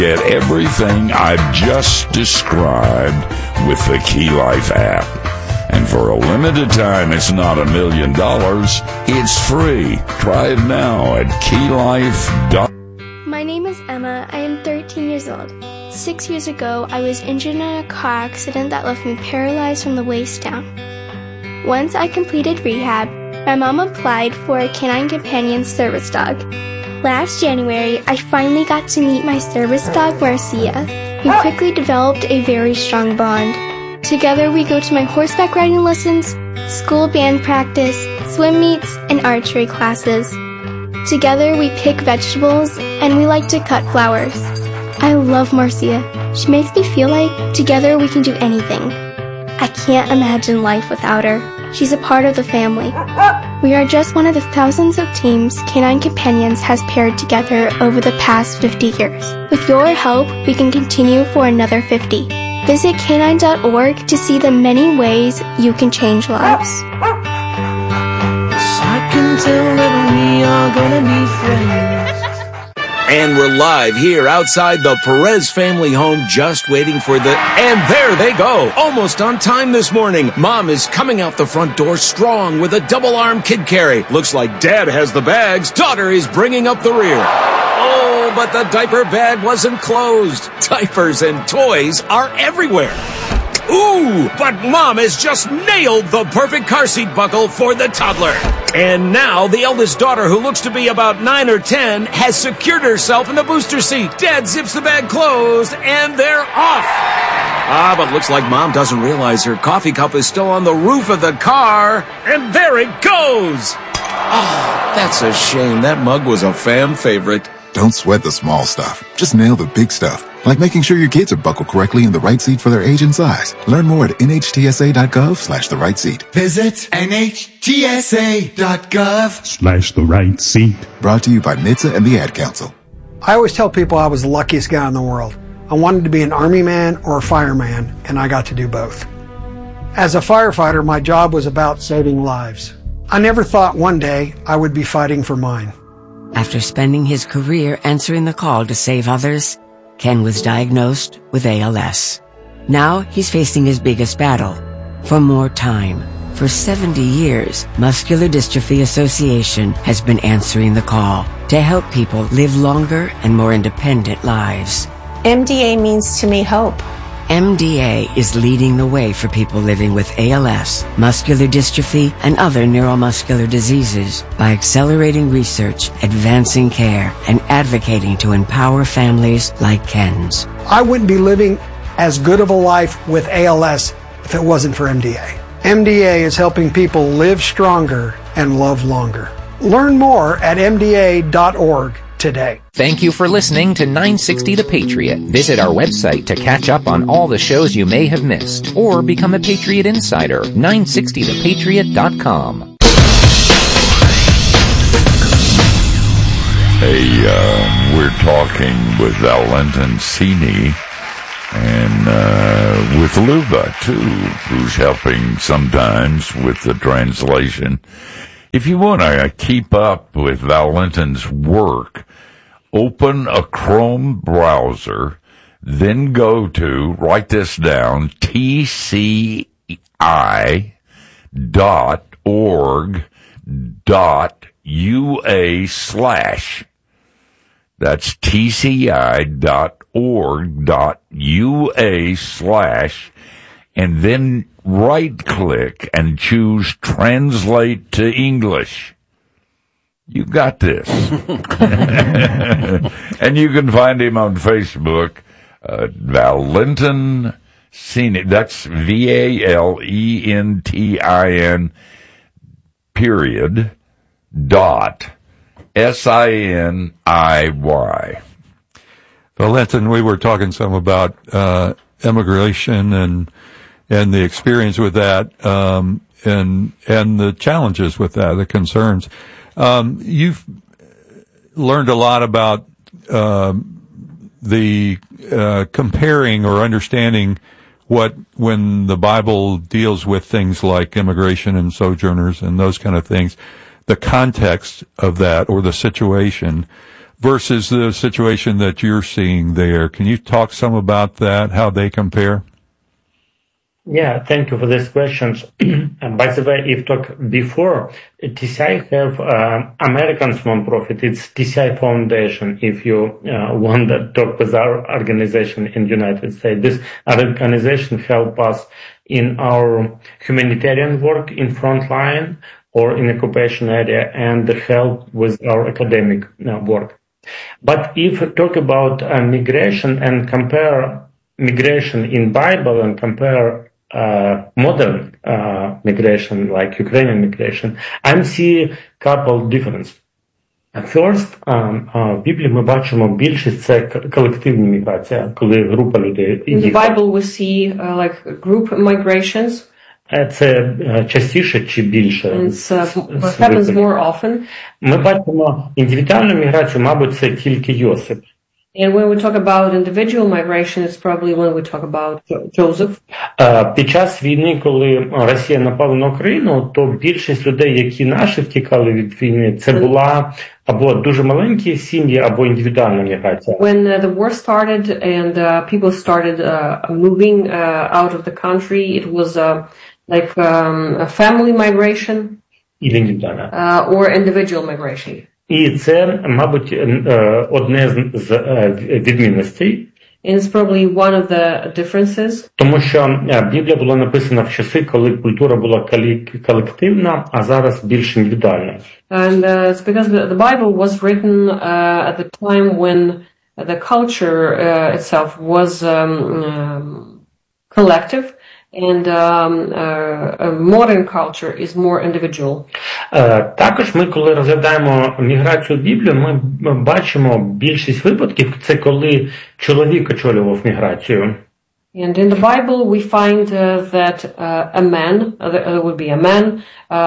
Get everything I've just described with the Key Life app. And for a limited time, it's not $1 million. It's free. Try it now at keylife.com. My name is Emma. I am 13 years old. 6 years ago, I was injured in a car accident that left me paralyzed from the waist down. Once I completed rehab, my mom applied for a Canine Companion service dog. Last January, I finally got to meet my service dog, Marcia. We quickly developed a very strong bond. Together, we go to my horseback riding lessons, school band practice, swim meets, and archery classes. Together, we pick vegetables, and we like to cut flowers. I love Marcia. She makes me feel like together we can do anything. I can't imagine life without her. She's a part of the family. We are just one of the thousands of teams Canine Companions has paired together over the past 50 years. With your help, we can continue for another 50. Visit canine.org to see the many ways you can change lives. I can tell that we are gonna be friends. And we're live here outside the Perez family home, just waiting for and there they go, almost on time this morning. Mom is coming out the front door strong with a double-arm kid carry. Looks like Dad has the bags. Daughter is bringing up the rear. Oh, but the diaper bag wasn't closed. Diapers and toys are everywhere. Ooh, but Mom has just nailed the perfect car seat buckle for the toddler. And now the eldest daughter, who looks to be about 9 or 10, has secured herself in the booster seat. Dad zips the bag closed, and they're off. But looks like Mom doesn't realize her coffee cup is still on the roof of the car. And there it goes. That's a shame. That mug was a fan favorite. Don't sweat the small stuff. Just nail the big stuff. Like making sure your kids are buckled correctly in the right seat for their age and size. Learn more at nhtsa.gov/the right seat. Visit nhtsa.gov/the right seat. Brought to you by NHTSA and the Ad Council. I always tell people I was the luckiest guy in the world. I wanted to be an army man or a fireman, and I got to do both. As a firefighter, my job was about saving lives. I never thought one day I would be fighting for mine. After spending his career answering the call to save others, Ken was diagnosed with ALS. Now he's facing his biggest battle, for more time. For 70 years, Muscular Dystrophy Association has been answering the call to help people live longer and more independent lives. MDA means to me hope. MDA is leading the way for people living with ALS, muscular dystrophy, and other neuromuscular diseases by accelerating research, advancing care, and advocating to empower families like Ken's. I wouldn't be living as good of a life with ALS if it wasn't for MDA. MDA is helping people live stronger and love longer. Learn more at mda.org today. Thank you for listening to 960 The Patriot. Visit our website to catch up on all the shows you may have missed, or become a Patriot Insider, 960thepatriot.com. Hey, we're talking with Valentin Sini and with Luba, too, who's helping sometimes with the translation. If you want to keep up with Valentin's work, open a Chrome browser, then go to, write this down, tci.org.ua/. That's tci.org.ua/, and then right-click and choose Translate to English. You got this. And you can find him on Facebook, Valentin Sini. That's VALENTIN .SINIY. Valentin, we were talking some about immigration and the experience with that, and the challenges with that, the concerns. You've learned a lot about the comparing or understanding when the Bible deals with things like immigration and sojourners and those kind of things, the context of that or the situation versus the situation that you're seeing there. Can you talk some about that, how they compare? Yeah, thank you for these questions. And by the way, if talk before, TCI have American non-profit. It's TCI Foundation. If you want to talk with our organization in the United States, this organization help us in our humanitarian work in front line or in occupation area and help with our academic work. But if we talk about migration and compare migration in Bible and compare modern migration, like Ukrainian migration, I see a couple differences. First, в Біблії ми бачимо більшість це колективна міграція, коли група людей. In the Bible we see like group migrations. Це частіше чи більше? It happens more often. Ми бачимо індивідуальну міграцію, мабуть, це тільки Йосип. And when we talk about individual migration, it's probably when we talk about Joseph. Під час війни, коли Росія напала на Україну, то більшість людей, які наші втікали від війни, це була або дуже маленькі сім'ї, або індивідуальна міграція. When the war started and people started moving out of the country, it was like a family migration or individual migration. І це, мабуть, одне з відмінностей. And it's probably one of the differences. Тому що Біблія була написана в часи, коли культура була колективна, а зараз більш індивідуальна. And it's because the Bible was written at the time when the culture itself was collective. And modern culture is more individual. Також ми, коли розглядаємо міграцію в Біблії, ми бачимо більшість випадків, це коли чоловік очолював міграцію. And in the Bible we find that a man, there would be a man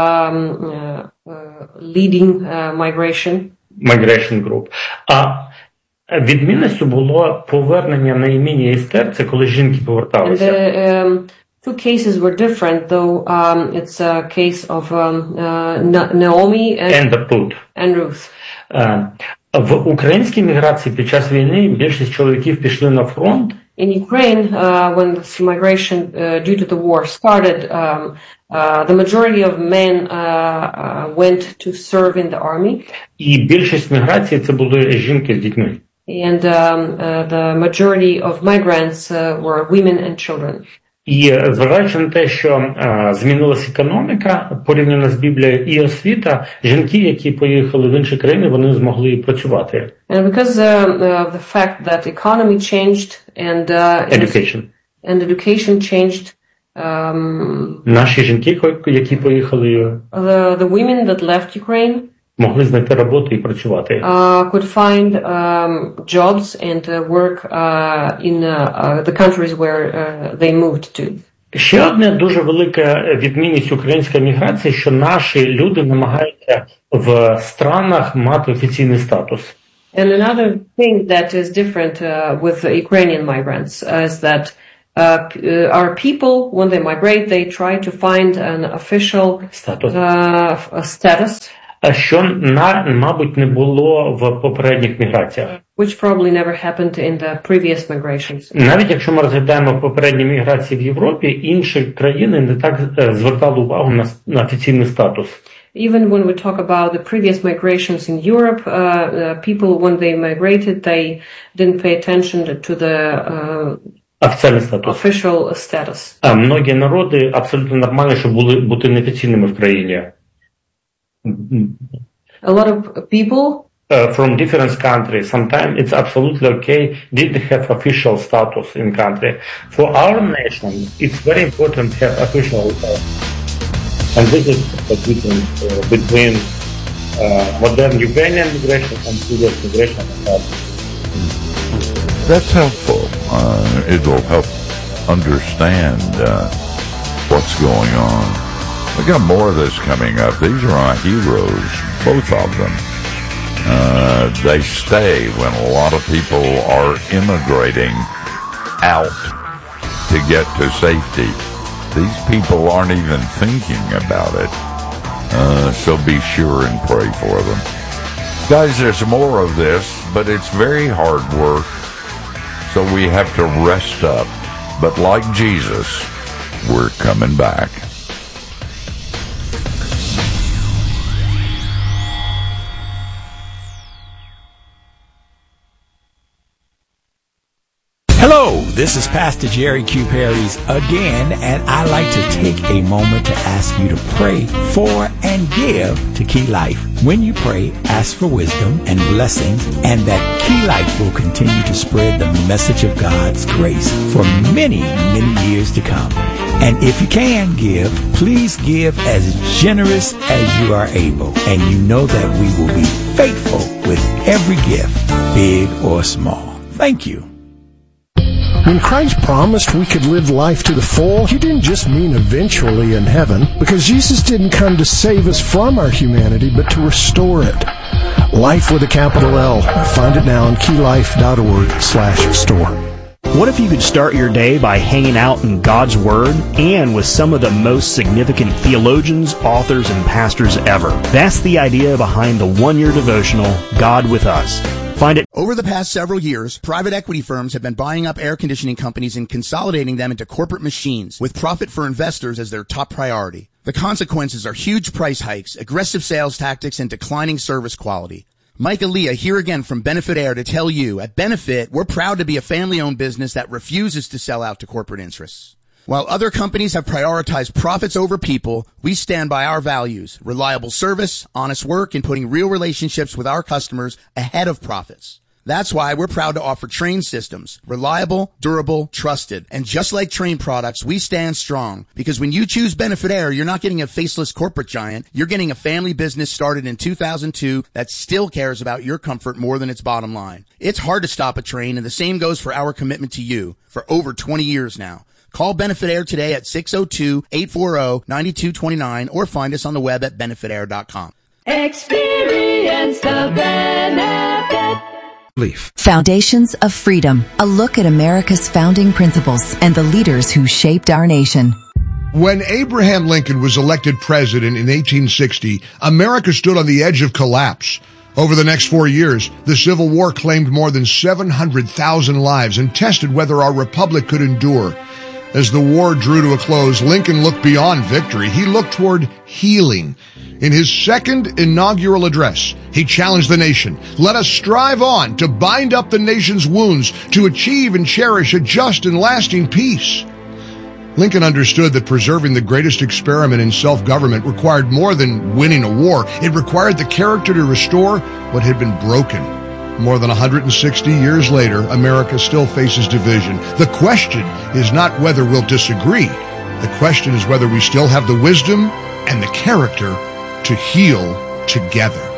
leading migration group. А відмінністю було повернення на ім'я Естер, це коли жінки поверталися. Two cases were different, though it's a case of Naomi and Ruth. В українській міграції під час війни більшість чоловіків пішли на фронт. In Ukraine, when this migration due to the war started, the majority of men went to serve in the army. І більшість міграції це були жінки з дітьми. And the majority of migrants were women and children. І зважаючи на те, що змінилася економіка порівняно з Біблією і освіта, жінки, які поїхали в інші країни, вони змогли працювати. And because of the fact that economy changed and education changed, наші жінки, які поїхали, the women that left Ukraine могли знайти роботу і працювати. Could find jobs and work in the countries where they moved to. Ще одна дуже велика відмінність української міграції, що наші люди намагаються в странах мати офіційний статус. And another thing that is different with the Ukrainian migrants is that our people, when they migrate, they try to find an official status. Що, мабуть, не було в попередніх міграціях. Which probably never happened in the previous migrations. Навіть якщо ми розглядаємо попередні міграції в Європі, інші країни не так звертали увагу на офіційний статус. Even when we talk about the previous migrations in Europe, people, when they migrated, they didn't pay attention to the official status. Многі народи абсолютно нормально, щоб бути неофіційними в країні. A lot of people from different countries, sometimes it's absolutely okay, didn't have official status in country. For our nation, it's very important to have official status. And this is the difference between modern Ukrainian migration and previous migration. That's helpful. It'll help understand what's going on. We got more of this coming up. These are our heroes, both of them. They stay when a lot of people are immigrating out to get to safety. These people aren't even thinking about it. So be sure and pray for them. Guys, there's more of this. but it's very hard work. So we have to rest up. But like Jesus, we're coming back. Hello, this is Pastor Jerry Q. Perry's again, and I like to take a moment to ask you to pray for and give to Key Life. When you pray, ask for wisdom and blessings, and that Key Life will continue to spread the message of God's grace for many, many years to come. And if you can give, please give as generous as you are able, and you know that we will be faithful with every gift, big or small. Thank you. When Christ promised we could live life to the full, he didn't just mean eventually in heaven, because Jesus didn't come to save us from our humanity, but to restore it. Life with a capital L. Find it now on keylife.org/store. What if you could start your day by hanging out in God's Word and with some of the most significant theologians, authors, and pastors ever? That's the idea behind the one-year devotional, God with Us. Find it. Over the past several years, private equity firms have been buying up air conditioning companies and consolidating them into corporate machines with profit for investors as their top priority. The consequences are huge price hikes, aggressive sales tactics, and declining service quality. Mike Aaliyah here again from Benefit Air to tell you, at Benefit, we're proud to be a family-owned business that refuses to sell out to corporate interests. While other companies have prioritized profits over people, we stand by our values: reliable service, honest work, and putting real relationships with our customers ahead of profits. That's why we're proud to offer Trane systems. Reliable, durable, trusted. And just like Trane products, we stand strong. Because when you choose Benefit Air, you're not getting a faceless corporate giant. You're getting a family business started in 2002 that still cares about your comfort more than its bottom line. It's hard to stop a Trane, and the same goes for our commitment to you for over 20 years now. Call Benefit Air today at 602-840-9229 or find us on the web at benefitair.com. Experience the benefit. Foundations of Freedom, a look at America's founding principles and the leaders who shaped our nation. When Abraham Lincoln was elected president in 1860, America stood on the edge of collapse. Over the next 4 years, the Civil War claimed more than 700,000 lives and tested whether our republic could endure. As the war drew to a close, Lincoln looked beyond victory. He looked toward healing. In his second inaugural address, he challenged the nation. Let us strive on to bind up the nation's wounds, to achieve and cherish a just and lasting peace. Lincoln understood that preserving the greatest experiment in self-government required more than winning a war. It required the character to restore what had been broken. More than 160 years later, America still faces division. The question is not whether we'll disagree. The question is whether we still have the wisdom and the character to heal together.